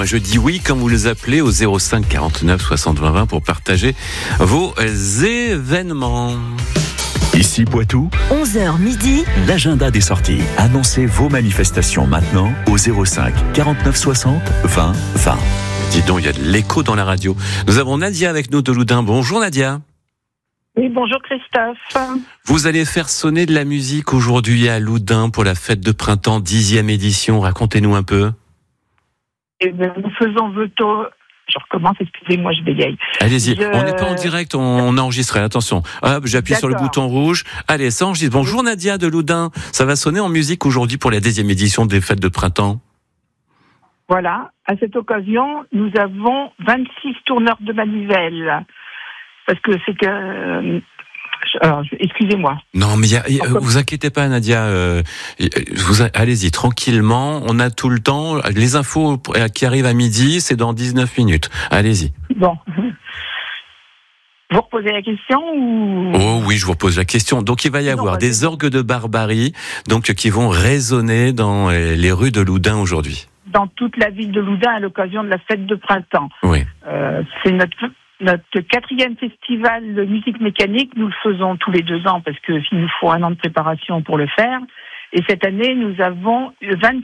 Moi je dis oui quand vous les appelez au 05 49 60 20 20 pour partager vos événements. Ici Poitou, 11h midi, l'agenda des sorties. Annoncez vos manifestations maintenant au 05 49 60 20 20. Dis donc, il y a de l'écho dans la radio. Nous avons Nadia avec nous de Loudun. Bonjour Nadia. Oui, bonjour Christophe. Vous allez faire sonner de la musique aujourd'hui à Loudun pour la fête de printemps 10e édition. Racontez-nous un peu. Eh bien, nous faisons veto. Je recommence, excusez-moi, je bégaye. Allez-y, on n'est pas en direct, on enregistre. Attention, hop, j'appuie sur le bouton rouge. Allez, ça enregistre. Bonjour Nadia de Loudun. Ça va sonner en musique aujourd'hui pour la 10e édition des fêtes de printemps. Voilà, à cette occasion, nous avons 26 tourneurs de manivelle. Parce que c'est que... Alors, excusez-moi. Non, mais vous inquiétez pas, Nadia. Allez-y, tranquillement. On a tout le temps. Les infos qui arrivent à midi, c'est dans 19 minutes. Allez-y. Bon. Vous reposez la question ou... Oh oui, je vous repose la question. Donc, il va y avoir des orgues de Barbarie, donc qui vont résonner dans les rues de Loudun aujourd'hui. Dans toute la ville de Loudun à l'occasion de la fête de printemps. Oui. C'est notre 4e festival de musique mécanique. Nous le faisons tous les 2 ans parce qu'il nous faut un an de préparation pour le faire. Et cette année, nous avons 26